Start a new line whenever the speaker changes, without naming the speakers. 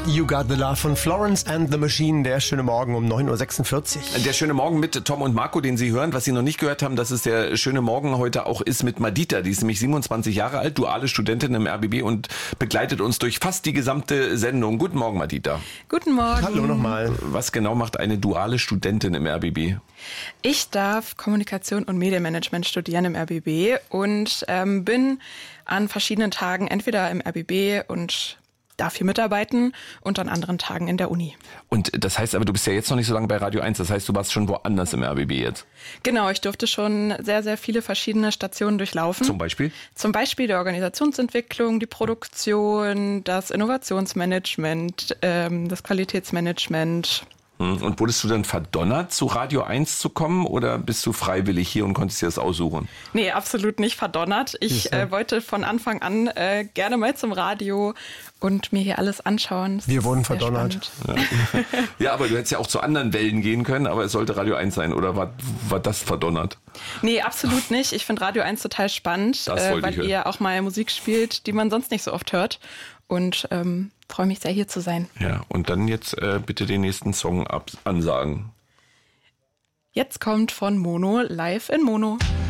You Got the Love von Florence and the Machine. Der schöne Morgen um 9.46 Uhr.
Der schöne Morgen mit Tom und Marco, den Sie hören. Was Sie noch nicht gehört haben, dass es der schöne Morgen heute auch ist mit Madita. Die ist nämlich 27 Jahre alt, duale Studentin im RBB und begleitet uns durch fast die gesamte Sendung. Guten Morgen, Madita.
Guten Morgen.
Hallo nochmal.
Was genau macht eine duale Studentin im RBB?
Ich darf Kommunikation und Medienmanagement studieren im RBB und bin an verschiedenen Tagen entweder im RBB und darf hier mitarbeiten und an anderen Tagen in der Uni.
Und das heißt aber, du bist ja jetzt noch nicht so lange bei Radio 1, das heißt, du warst schon woanders im RBB jetzt?
Genau, ich durfte schon sehr, sehr viele verschiedene Stationen durchlaufen.
Zum Beispiel?
Zum Beispiel die Organisationsentwicklung, die Produktion, das Innovationsmanagement, das Qualitätsmanagement.
Und wurdest du dann verdonnert, zu Radio 1 zu kommen oder bist du freiwillig hier und konntest dir das aussuchen?
Nee, absolut nicht verdonnert. Ich wollte von Anfang an gerne mal zum Radio und mir hier alles anschauen.
Wir wurden verdonnert.
Ja, aber du hättest ja auch zu anderen Wellen gehen können, aber es sollte Radio 1 sein, oder war das verdonnert?
Nee, absolut nicht. Ich finde Radio 1 total spannend, weil ihr auch mal Musik spielt, die man sonst nicht so oft hört. Und freue mich sehr, hier zu sein.
Ja, und dann jetzt bitte den nächsten Song ansagen.
Jetzt kommt von Mono Live in Mono.